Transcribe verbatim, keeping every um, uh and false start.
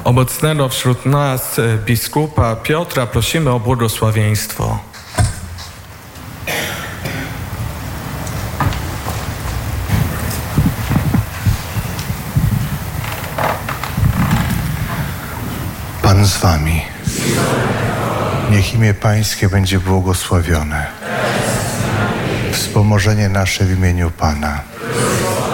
Obecnego wśród nas biskupa Piotra prosimy o błogosławieństwo. Pan z wami. Niech imię Pańskie będzie błogosławione. Wspomożenie nasze w imieniu Pana.